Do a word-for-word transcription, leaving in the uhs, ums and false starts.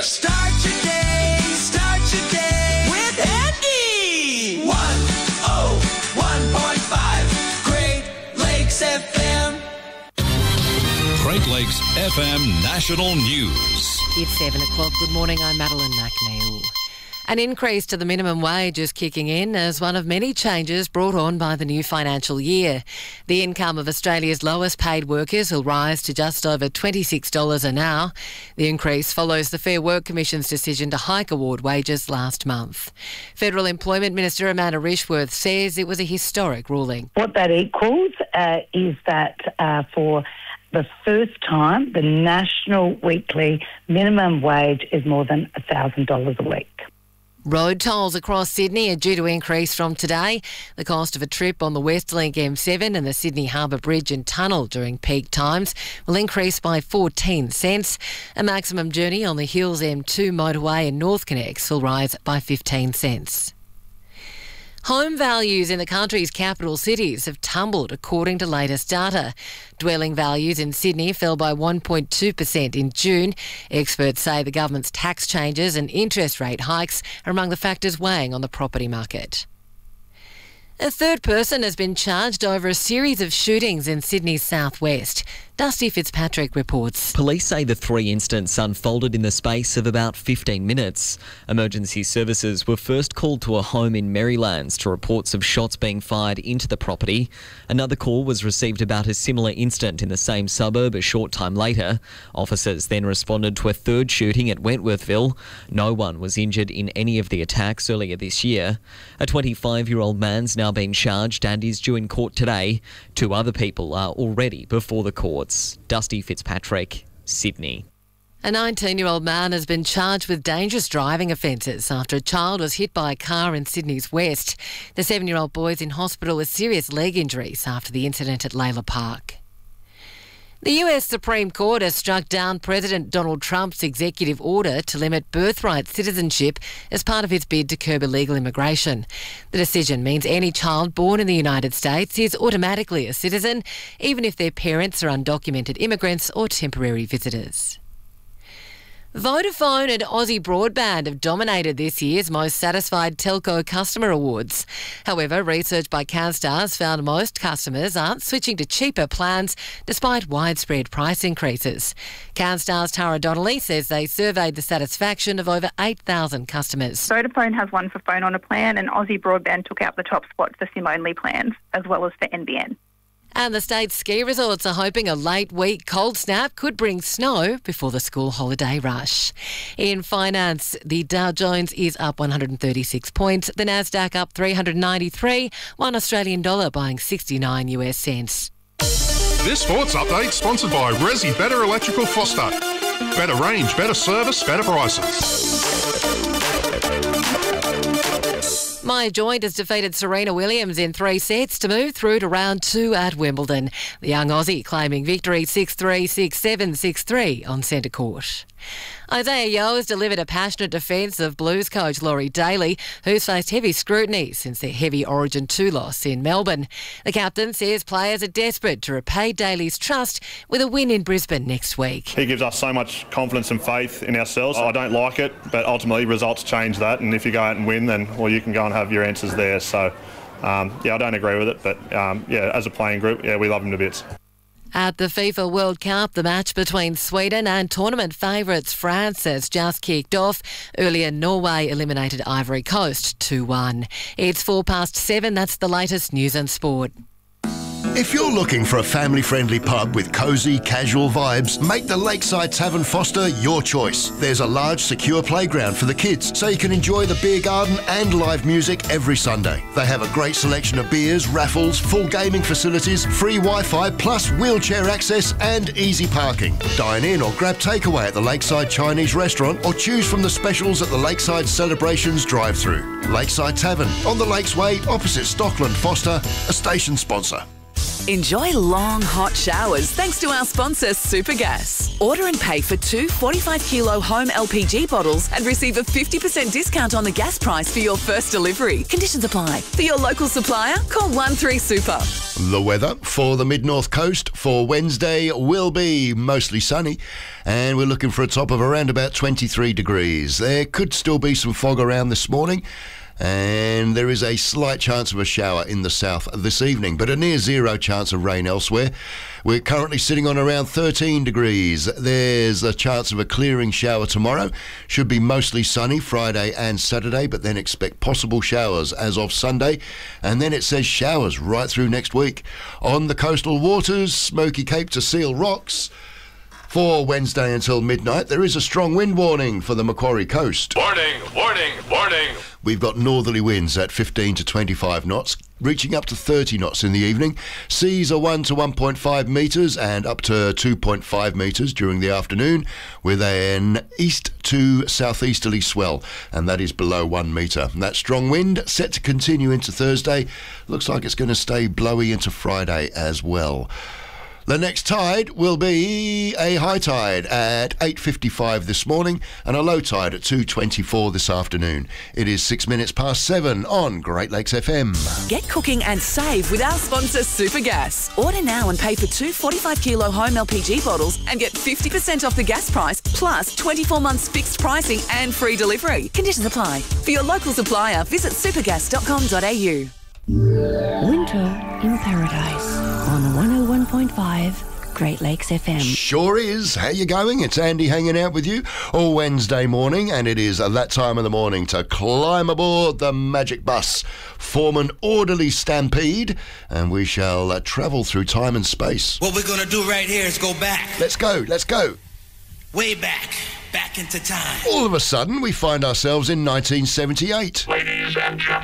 Start your day, start your day with Andy. one oh one point five Great Lakes F M. Great Lakes F M National News. It's seven o'clock. Good morning, I'm Madeline McNeil. An increase to the minimum wage is kicking in as one of many changes brought on by the new financial year. The income of Australia's lowest paid workers will rise to just over twenty-six dollars an hour. The increase follows the Fair Work Commission's decision to hike award wages last month. Federal Employment Minister Amanda Rishworth says it was a historic ruling. What that equals uh, is that uh, for the first time, the national weekly minimum wage is more than one thousand dollars a week. Road tolls across Sydney are due to increase from today. The cost of a trip on the Westlink M seven and the Sydney Harbour Bridge and Tunnel during peak times will increase by fourteen cents. A maximum journey on the Hills M two motorway and North Connects will rise by fifteen cents. Home values in the country's capital cities have tumbled according to latest data. Dwelling values in Sydney fell by one point two percent in June. Experts say the government's tax changes and interest rate hikes are among the factors weighing on the property market. A third person has been charged over a series of shootings in Sydney's southwest. Dusty Fitzpatrick reports. Police say the three incidents unfolded in the space of about fifteen minutes. Emergency services were first called to a home in Merrylands to reports of shots being fired into the property. Another call was received about a similar incident in the same suburb a short time later. Officers then responded to a third shooting at Wentworthville. No one was injured in any of the attacks earlier this year. A twenty-five-year-old man's now been charged and is due in court today. Two other people are already before the court. Dusty Fitzpatrick, Sydney. A nineteen-year-old man has been charged with dangerous driving offences after a child was hit by a car in Sydney's west. The seven-year-old boy is in hospital with serious leg injuries after the incident at Layla Park. The U S Supreme Court has struck down President Donald Trump's executive order to limit birthright citizenship as part of its bid to curb illegal immigration. The decision means any child born in the United States is automatically a citizen, even if their parents are undocumented immigrants or temporary visitors. Vodafone and Aussie Broadband have dominated this year's Most Satisfied Telco Customer Awards. However, research by CanStars found most customers aren't switching to cheaper plans despite widespread price increases. CanStars' Tara Donnelly says they surveyed the satisfaction of over eight thousand customers. Vodafone has won for phone on a plan and Aussie Broadband took out the top spot for SIM-only plans, as well as for N B N. And the state's ski resorts are hoping a late week cold snap could bring snow before the school holiday rush. In finance, the Dow Jones is up one hundred thirty-six points, the Nasdaq up three hundred ninety-three, one Australian dollar buying sixty-nine US cents. This sports update sponsored by Resi Better Electrical Foster. Better range, better service, better prices. Maya Joint has defeated Serena Williams in three sets to move through to round two at Wimbledon. The young Aussie claiming victory six three, six seven, six three on centre court. Isaiah Yeo has delivered a passionate defence of Blues coach Laurie Daly, who's faced heavy scrutiny since their heavy Origin two loss in Melbourne. The captain says players are desperate to repay Daly's trust with a win in Brisbane next week. He gives us so much confidence and faith in ourselves. I don't like it, but ultimately results change that, and if you go out and win, then well, you can go and have your answers there. So, um, yeah, I don't agree with it, but um, yeah, as a playing group, yeah, we love him to bits. At the FIFA World Cup, the match between Sweden and tournament favourites France has just kicked off. Earlier, Norway eliminated Ivory Coast two one. It's four past seven. That's the latest news and sport. If you're looking for a family-friendly pub with cosy, casual vibes, make the Lakeside Tavern Foster your choice. There's a large, secure playground for the kids, so you can enjoy the beer garden and live music every Sunday. They have a great selection of beers, raffles, full gaming facilities, free Wi-Fi, plus wheelchair access and easy parking. Dine in or grab takeaway at the Lakeside Chinese Restaurant or choose from the specials at the Lakeside Celebrations drive-thru. Lakeside Tavern, on the Lakes Way, opposite Stockland Foster, a station sponsor. Enjoy long, hot showers thanks to our sponsor, Supergas. Order and pay for two forty-five kilo home L P G bottles and receive a fifty percent discount on the gas price for your first delivery. Conditions apply. For your local supplier, call one three super. The weather for the mid-north coast for Wednesday will be mostly sunny, and we're looking for a top of around about twenty-three degrees. There could still be some fog around this morning, and there is a slight chance of a shower in the south this evening, but a near zero chance of rain elsewhere. We're currently sitting on around thirteen degrees. There's a chance of a clearing shower tomorrow. Should be mostly sunny Friday and Saturday, but then expect possible showers as of Sunday. And then it says showers right through next week. On the coastal waters, Smoky Cape to Seal Rocks. For Wednesday until midnight, there is a strong wind warning for the Macquarie coast. Warning, warning, warning. We've got northerly winds at fifteen to twenty-five knots, reaching up to thirty knots in the evening. Seas are one to one point five metres and up to two point five metres during the afternoon, with an east to southeasterly swell, and that is below one metre. That strong wind set to continue into Thursday. Looks like it's going to stay blowy into Friday as well. The next tide will be a high tide at eight fifty-five this morning and a low tide at two twenty-four this afternoon. It is six minutes past seven on Great Lakes F M. Get cooking and save with our sponsor, Supergas. Order now and pay for two forty-five kilo home L P G bottles and get fifty percent off the gas price, plus twenty-four months fixed pricing and free delivery. Conditions apply. For your local supplier, visit supergas dot com dot a u. Winter in Paradise on one oh one point five Great Lakes F M. Sure is. How you going? It's Andy hanging out with you all Wednesday morning, and it is at that time of the morning to climb aboard the magic bus, form an orderly stampede, and we shall uh, travel through time and space. What we're going to do right here is go back. Let's go, let's go. Way back. Back into time. All of a sudden, we find ourselves in nineteen seventy-eight. Ladies and gentlemen.